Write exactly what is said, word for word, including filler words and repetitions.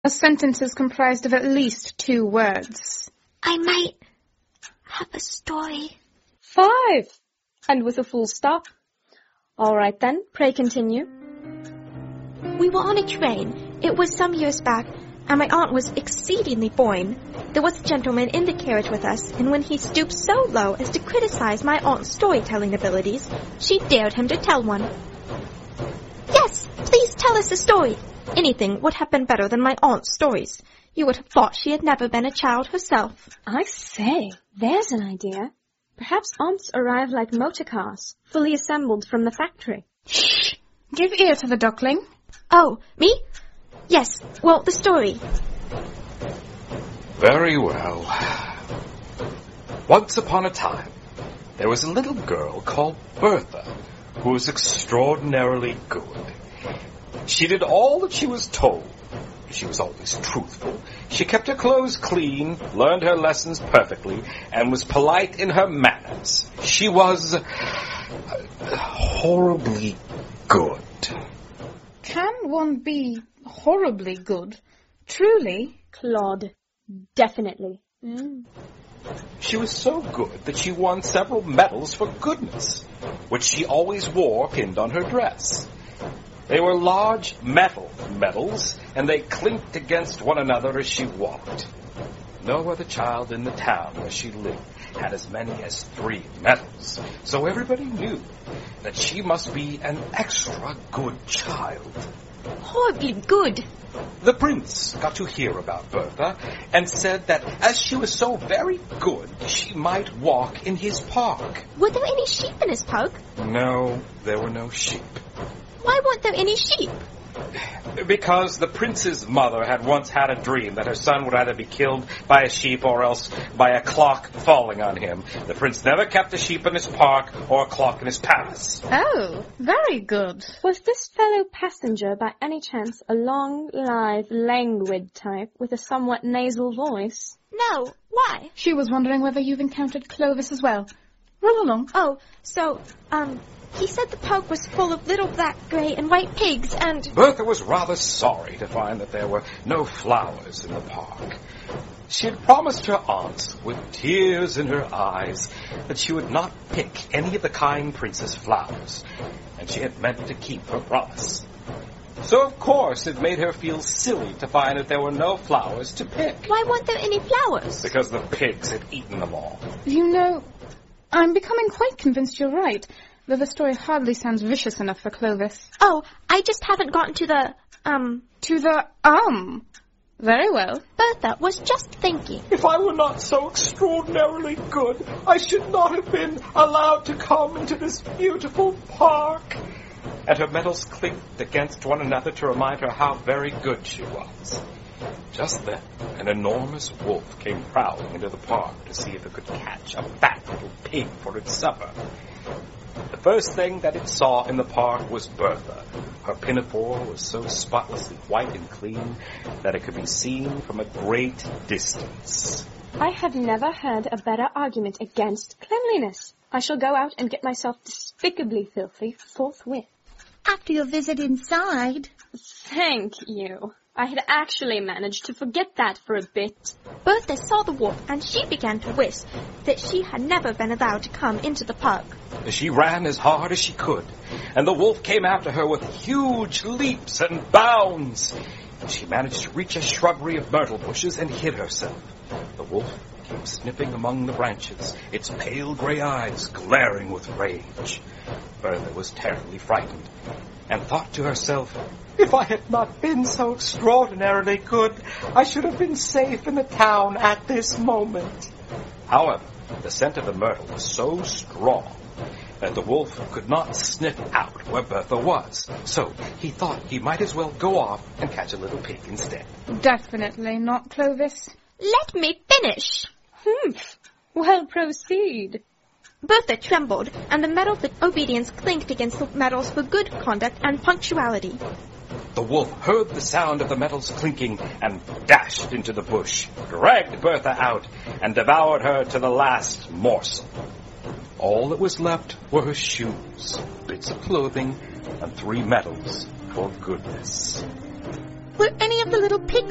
A sentence is comprised of at least two words. I might have a story. Five! And with a full stop. All right then, pray continue. We were on a train. It was some years back, and my aunt was exceedingly boring. There was a gentleman in the carriage with us, and when he stooped so low as to criticize my aunt's storytelling abilities, she dared him to tell one. Yes, please tell us a story. Anything would have been better than my aunt's stories. You would have thought she had never been a child herself. I say, there's an idea. Perhaps aunts arrive like motor cars, fully assembled from the factory. Shh! Give ear to the duckling. Oh, me? Yes, well, the story. Very well. Once upon a time, there was a little girl called Bertha, who was extraordinarily good. She did all that she was told. She was always truthful. She kept her clothes clean, learned her lessons perfectly, and was polite in her manners. She was uh, horribly good. Can one be horribly good? Truly? Claude, definitely. Mm. She was so good that she won several medals for goodness, which she always wore pinned on her dress. They were large metal medals, and they clinked against one another as she walked. No other child in the town where she lived had as many as three medals, so everybody knew that she must be an extra good child. Horribly good. The prince got to hear about Bertha and said that as she was so very good, she might walk in his park. Were there any sheep in his park? No, there were no sheep. Why weren't there any sheep? Because the prince's mother had once had a dream that her son would either be killed by a sheep or else by a clock falling on him. The prince never kept a sheep in his park or a clock in his palace. Oh, very good. Was this fellow passenger by any chance a long, lithe, languid type with a somewhat nasal voice? No. Why? She was wondering whether you've encountered Clovis as well. Roll along. Oh, so, um... he said the park was full of little black, grey, and white pigs, and... Bertha was rather sorry to find that there were no flowers in the park. She had promised her aunts, with tears in her eyes, that she would not pick any of the kind prince's flowers, and she had meant to keep her promise. So, of course, it made her feel silly to find that there were no flowers to pick. Why weren't there any flowers? Because the pigs had eaten them all. You know, I'm becoming quite convinced you're right, though the story hardly sounds vicious enough for Clovis. Oh, I just haven't gotten to the, um... To the, um... Very well. Bertha was just thinking. If I were not so extraordinarily good, I should not have been allowed to come into this beautiful park. And her medals clinked against one another to remind her how very good she was. Just then, an enormous wolf came prowling into the park to see if it could catch a fat little pig for its supper. The first thing that it saw in the park was Bertha. Her pinafore was so spotlessly white and clean that it could be seen from a great distance. I have never heard a better argument against cleanliness. I shall go out and get myself despicably filthy forthwith. After your visit inside. Thank you. I had actually managed to forget that for a bit. Bertha saw the wolf, and she began to wish that she had never been allowed to come into the park. She ran as hard as she could, and the wolf came after her with huge leaps and bounds. She managed to reach a shrubbery of myrtle bushes and hid herself. The wolf came sniffing among the branches, its pale gray eyes glaring with rage. Bertha was terribly frightened, and thought to herself, if I had not been so extraordinarily good, I should have been safe in the town at this moment. However, the scent of the myrtle was so strong that the wolf could not sniff out where Bertha was, so he thought he might as well go off and catch a little pig instead. Definitely not, Clovis. Let me finish. Humph. Well, proceed. Bertha trembled, and the medals of obedience clinked against the medals for good conduct and punctuality. The wolf heard the sound of the metals clinking and dashed into the bush, dragged Bertha out, and devoured her to the last morsel. All that was left were her shoes, bits of clothing, and three medals for goodness. Were any of the little pigs